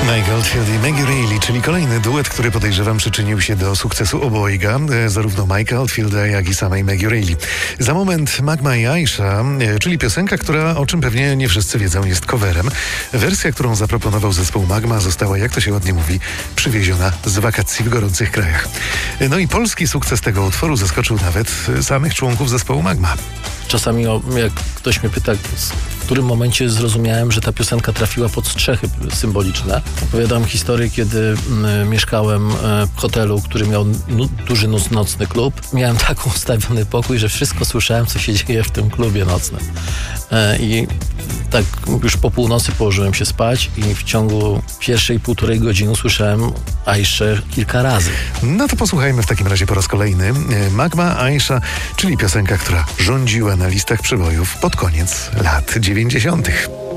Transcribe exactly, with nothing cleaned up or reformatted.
Mike Oldfield i Maggie Reilly, czyli kolejny duet, który podejrzewam przyczynił się do sukcesu obojga, zarówno Mike'a Oldfielda, jak i samej Maggie Reilly. Za moment Magma i Aisha, czyli piosenka, która, o czym pewnie nie wszyscy wiedzą, jest coverem. Wersja, którą zaproponował zespół Magma, została, jak to się ładnie mówi, przywieziona z wakacji w gorących krajach. No i polski sukces tego utworu zaskoczył nawet samych członków zespołu Magma. Czasami jak ktoś mnie pyta, w którym momencie zrozumiałem, że ta piosenka trafiła pod strzechy symboliczne. Opowiadam historię, kiedy m, mieszkałem w hotelu, który miał nu- duży noc, nocny klub. Miałem tak ustawiony pokój, że wszystko słyszałem, co się dzieje w tym klubie nocnym. E, I tak już po północy położyłem się spać i w ciągu pierwszej półtorej godziny usłyszałem Aiszę kilka razy. No to posłuchajmy w takim razie po raz kolejny. Magma, Aisha, czyli piosenka, która rządziła na listach przebojów pod koniec lat dziewięćdziesiątych.